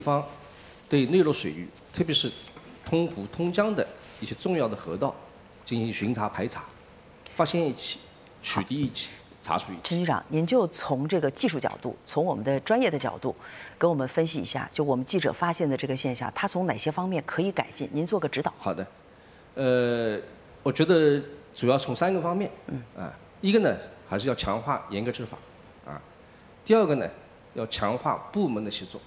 方对内陆水域，特别是通湖、通江的一些重要的河道进行巡查排查，发现一起，取缔一起，查处一起。 陈局长，您就从这个技术角度，从我们的专业的角度，给我们分析一下，就我们记者发现的这个现象，它从哪些方面可以改进？您做个指导。 好的，我觉得主要从3个方面，一个呢还是要强化严格执法，第二个呢要强化部门的协作，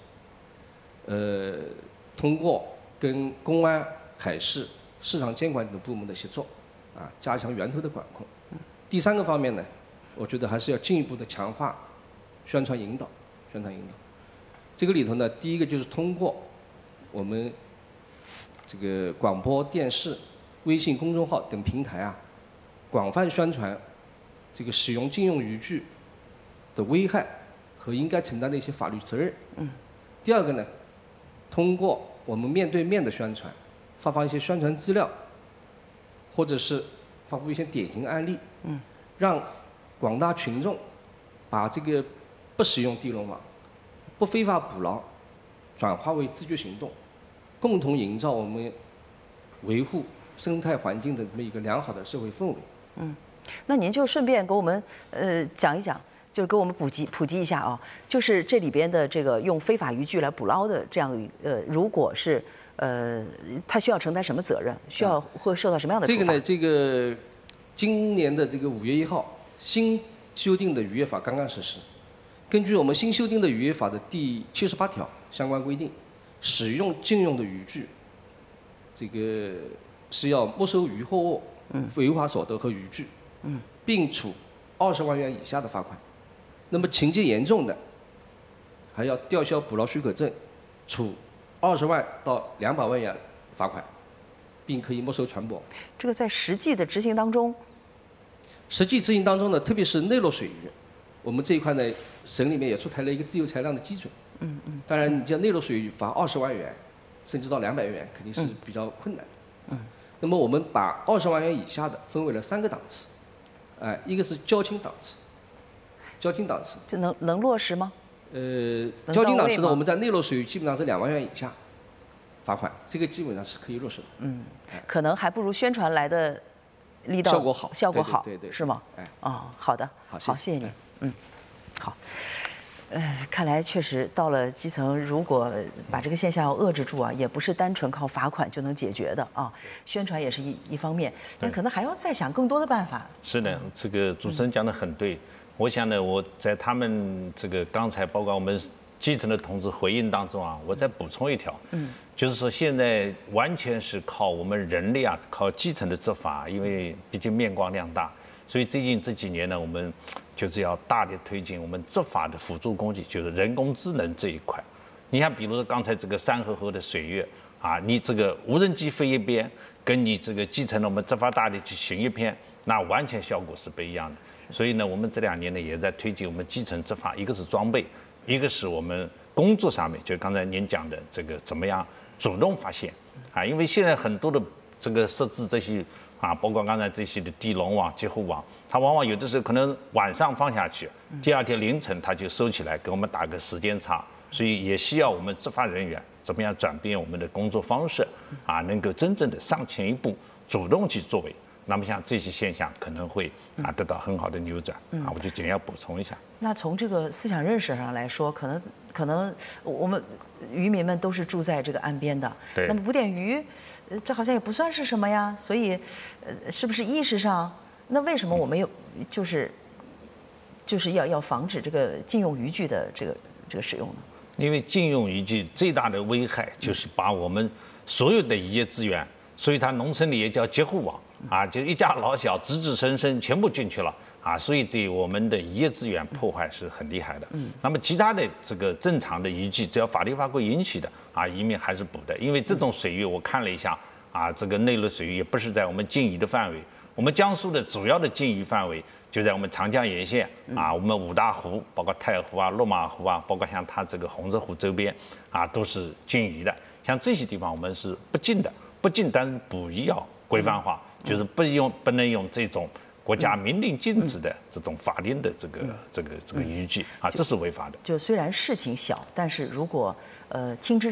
通过跟公安、海事、市场监管等部门的协作，加强源头的管控。第3个方面呢，我觉得还是要进一步的强化宣传引导，这个里头呢，第一个就是通过我们这个广播电视、微信公众号等平台广泛宣传这个使用禁用渔具的危害和应该承担的一些法律责任。第二个呢，通过我们面对面的宣传，发放一些宣传资料，或者是发布一些典型案例，让广大群众把这个不使用地笼网、不非法捕捞转化为自觉行动，共同营造我们维护生态环境的这么一个良好的社会氛围。 那您就顺便给我们讲一讲，就给我们普及一下啊，就是这里边的这个用非法渔具来捕捞的这样如果是他需要承担什么责任，会受到什么样的处罚？ 这个呢，这个今年的这个5月1号，新修订的渔业法刚刚实施。根据我们新修订的渔业法的第78条相关规定，使用禁用的渔具，这个是要没收渔获物、违法所得和渔具，并处20万元以下的罚款。那么情节严重的，还要吊销捕捞许可证，处20万到200万元罚款，并可以没收船舶。 这个在实际的执行当中， 呢，特别是内陆水域，我们这一块呢，省里面也出台了一个自由裁量的基准。当然，你像内陆水域罚20万元，甚至到200元，肯定是比较困难的。那么我们把20万元以下的分为了3个档次，一个是交轻档次， 这能落实吗？ 交轻档次呢，我们在内陆水域基本上是2万元以下罚款，这个基本上是可以落实的。 可能还不如宣传来的力道效果好， 对， 是吗？好的，好，谢谢你。好。看来确实到了基层，如果把这个现象要遏制住也不是单纯靠罚款就能解决的宣传也是一方面，但可能还要再想更多的办法。 是的，这个主持人讲得很对。我想呢，我在他们这个刚才包括我们基层的同志回应当中我再补充一条，就是说现在完全是靠我们人力靠基层的执法，因为毕竟面光量大，所以最近这几年呢，我们就是要大力推进我们执法的辅助工具，就是人工智能这一块。你看，比如说刚才这个3河的水域你这个无人机飞一边，跟你这个基层的我们执法大力去行一片，那完全效果是不一样的。所以呢，我们这2年呢也在推进我们基层执法，一个是装备，一个是我们工作上面，就刚才您讲的这个怎么样主动发现因为现在很多的这个设置这些包括刚才这些的地笼网、截护网，它往往有的时候可能晚上放下去，第2天凌晨它就收起来，给我们打个时间差，所以也需要我们执法人员怎么样转变我们的工作方式能够真正的上前一步，主动去作为。那么像这些现象可能会得到很好的扭转我就简要补充一下。 那从这个思想认识上来说，可能我们渔民们都是住在这个岸边的，那么捕点鱼，这好像也不算是什么呀，所以是不是意识上，那为什么我们有就是要防止这个禁用渔具的这个使用呢？ 因为禁用渔具最大的危害就是把我们所有的渔业资源，所以它农村里也叫截护网就一家老小子子孙孙全部进去了所以对我们的渔业资源破坏是很厉害的。那么其他的这个正常的渔具，只要法律法规允许的渔民还是捕的。因为这种水域我看了一下这个内陆水域也不是在我们禁渔的范围，我们江苏的主要的禁渔范围就在我们长江沿线我们5大湖，包括太湖落马湖包括像它这个洪泽湖周边都是禁渔的。像这些地方我们是不禁的，但是捕鱼要规范化，就是不能用这种国家明令禁止的这种法令的这个渔具这是违法的。 就虽然事情小，但是如果听之